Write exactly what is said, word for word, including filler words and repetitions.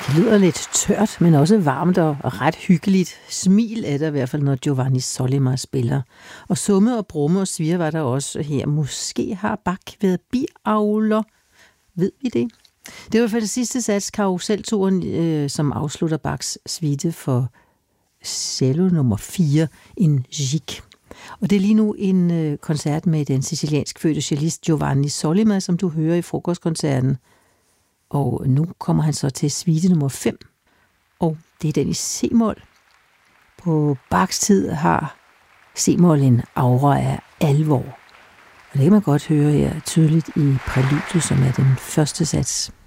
Det lyder lidt tørt, men også varmt og ret hyggeligt. Smil er der i hvert fald, når Giovanni Sollima spiller. Og summe og brumme og svirre var der også her. Måske har Bach været biavler. Ved vi det? Det var i hvert fald det sidste sats, karuselturen, øh, som afslutter Bachs suite for cello nummer fire, en Gigue. Og det er lige nu en øh, koncert med den siciliansk fødte cellist Giovanni Sollima, som du hører i frokostkoncerten. Og nu kommer han så til suite nummer fem, og det er den i C-mol. På Bachs tid har C-mol en aura af alvor. Og det kan man godt høre her tydeligt i præludiet, som er den første sats.